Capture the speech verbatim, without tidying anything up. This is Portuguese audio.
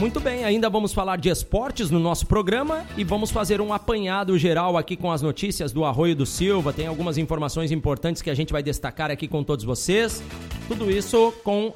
Muito bem, ainda vamos falar de esportes no nosso programa e vamos fazer um apanhado geral aqui com as notícias do Arroio do Silva. Tem algumas informações importantes que a gente vai destacar aqui com todos vocês. Tudo isso com